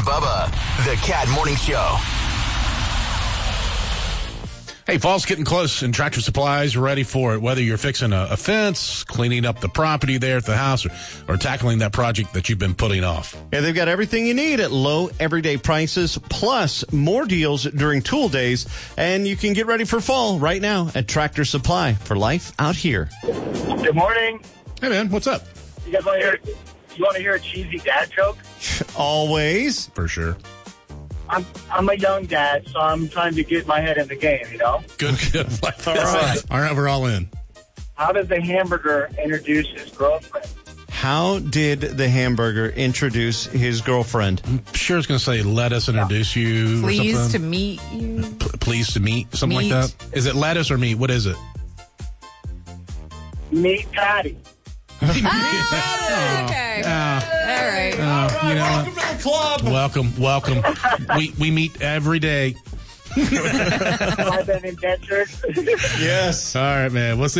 Bubba, the Cat Morning Show. Hey, fall's getting close, and Tractor Supply is ready for it. Whether you're fixing a fence, cleaning up the property there at the house, or tackling that project that you've been putting off. Yeah, they've got everything you need at low, everyday prices, plus more deals during tool days. And you can get ready for fall right now at Tractor Supply for life out here. Good morning. Hey, man, what's up? You guys want to hear a cheesy dad joke? Always. For sure. I'm a young dad, so I'm trying to get my head in the game, you know? Good. All right. All right, we're all in. How does the hamburger introduce his girlfriend? How did the hamburger introduce his girlfriend? I'm sure it's going to say, let us introduce you or Pleased something. to meet you. Pleased to meet, something Meet. like that. Is it lettuce or meat? What is it? Meet Patty. Okay. Yeah. All right. You know Welcome to the club. Welcome. We meet every day. I've been indentured. Yes. All right, man. We'll see.